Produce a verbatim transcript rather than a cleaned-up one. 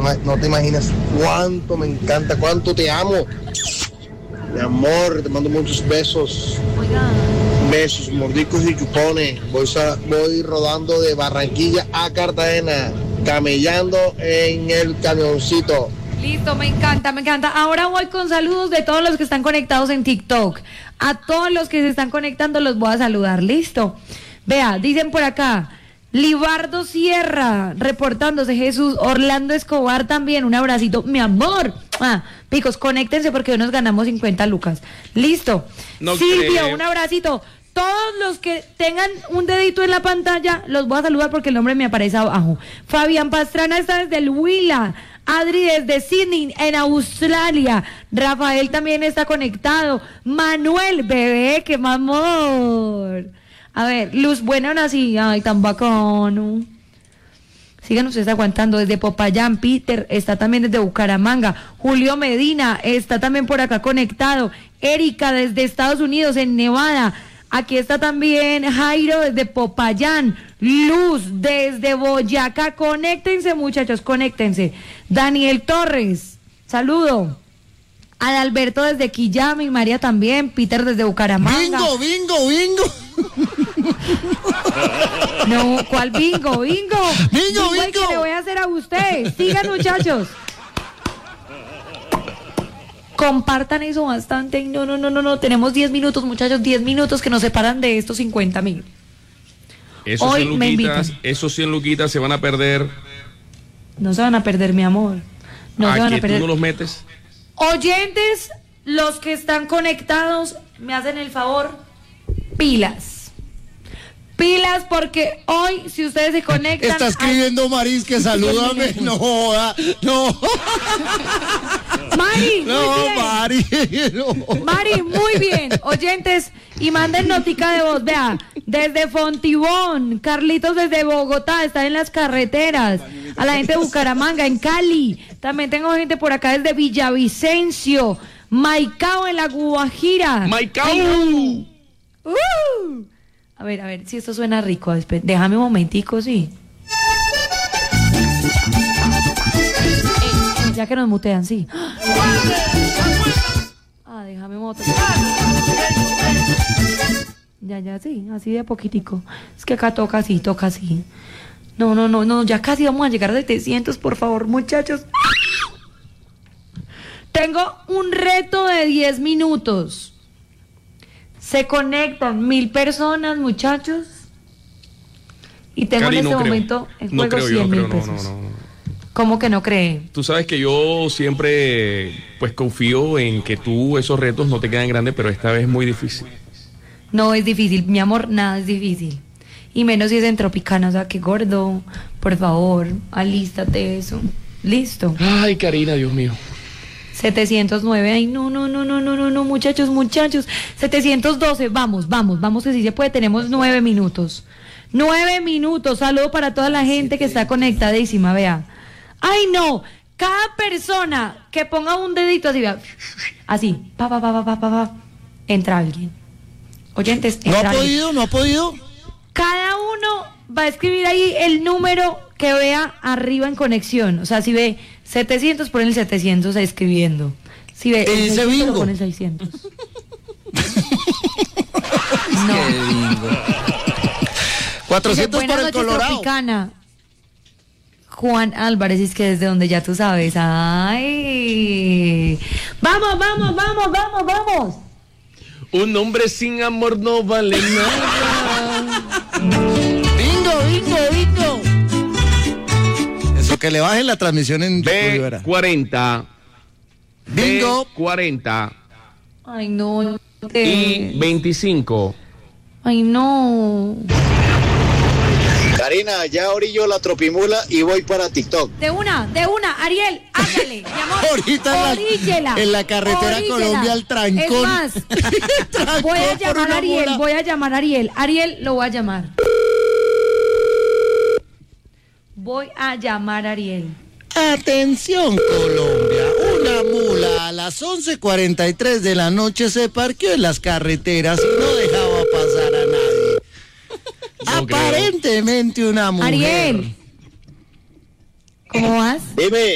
no te imaginas cuánto me encanta, cuánto te amo. Mi amor, te mando muchos besos. Oiga. Besos, mordicos y chupones. Voy, voy rodando de Barranquilla a Cartagena, camellando en el camioncito. Listo, me encanta, me encanta. Ahora voy con saludos de todos los que están conectados en TikTok. A todos los que se están conectando los voy a saludar. Listo. Vea, dicen por acá, Libardo Sierra, reportándose. Jesús Orlando Escobar también, un abracito. Mi amor. Ah, picos, conéctense porque hoy nos ganamos cincuenta lucas. Listo. No Silvia, creo. un abracito. Todos los que tengan un dedito en la pantalla, los voy a saludar porque el nombre me aparece abajo. Fabián Pastrana está desde el Huila. Adri desde Sydney, en Australia. Rafael también está conectado. Manuel, bebé, qué amor. A ver, Luz Buena nací. Ay, tan bacano. Sigan ustedes aguantando. Desde Popayán, Peter está también desde Bucaramanga. Julio Medina está también por acá conectado. Erika desde Estados Unidos, en Nevada. Aquí está también Jairo desde Popayán. Luz desde Boyacá. Conéctense, muchachos, conéctense. Daniel Torres, saludo. Adalberto desde Quillame y María también. Peter desde Bucaramanga. Bingo, bingo, bingo. No, ¿cuál bingo? Bingo. Bingo, el bingo. que le voy a hacer a usted. Sigan, muchachos. Compartan eso bastante. No, no, no, no, no. Tenemos diez minutos, muchachos. diez minutos que nos separan de estos cincuenta mil. Esos Hoy cien me luquitas, invitan. esos cien luquitas se van a perder. No se van a perder, mi amor. No ¿A se van a que perder. tú no los metes? Oyentes, los que están conectados, me hacen el favor, pilas. Pilas, porque hoy, si ustedes se conectan... Está escribiendo Maris que salúdame. No joda, no. Mari, muy No, bien. Mari. No. Mari, muy bien. Oyentes, y manden notica de voz. Vea, desde Fontibón, Carlitos desde Bogotá, está en las carreteras. A la gente de Bucaramanga, en Cali. También tengo gente por acá desde Villavicencio. Maicao, en la Guajira. ¡Maicao! Ay, no. Uh. A ver, a ver, si esto suena rico. Espe- Déjame un momentico, sí. Eh, ya que nos mutean, sí. Ah, déjame moto. Ya, ya, sí, así de poquitico. Es que acá toca así, toca así. No, no, no, no, ya casi vamos a llegar a setecientos, por favor, muchachos. Tengo un reto de diez minutos. Se conectan mil personas, muchachos. Y tengo Cari, en este no creo. momento en No juego creo, yo cien no mil creo, no, pesos. no, no, no. ¿Cómo que no cree? Tú sabes que yo siempre pues confío en que tú esos retos no te quedan grandes, pero esta vez es muy difícil. No es difícil, mi amor, nada es difícil. Y menos si es en Tropicana, o sea, que gordo, por favor, alístate eso. Listo. Ay, Karina, Dios mío. setecientos nueve, ay, no, no, no, no, no, no, no, muchachos, muchachos. setecientos doce, vamos, vamos, vamos, que sí se puede, tenemos nueve minutos. Nueve minutos, saludo para toda la gente que está conectadísima, vea. Ay, no, cada persona que ponga un dedito así, vea, así, pa, pa, pa, pa, pa, pa, pa, entra alguien. Oyentes, ¿No entra ha alguien. podido? ¿No ha podido? Cada uno va a escribir ahí el número que vea arriba en conexión. O sea, si ve setecientos, pone el setecientos escribiendo. Si ve el Ese seiscientos, bingo. lo pone el seiscientos. No. cuatrocientos Dice, por buenas el noches, Colorado. Tropicana. Juan Álvarez, es que desde donde ya tú sabes. Ay. Vamos, vamos, vamos, vamos, vamos. Un hombre sin amor no vale nada. Bingo, bingo, bingo. Eso, que le bajen la transmisión en B Rivera. cuarenta. Bingo. B cuarenta. Ay, no. Y veinticinco. Ay, no. Karina, ya orillo la tropimula y voy para TikTok. De una, de una, Ariel, hágale, mi amor. Ahorita en Oríllela, la, en la carretera oríllela. Colombia al trancón. Es más, Trancón voy a por llamar una a Ariel, mula. voy a llamar a Ariel. Ariel, lo voy a llamar. Voy a llamar a Ariel. Atención, Colombia. Una mula a las once cuarenta y tres de la noche se parqueó en las carreteras y no dejaba pasar a nadie. No creo. Aparentemente una mujer. Ariel, ¿cómo vas? Dime.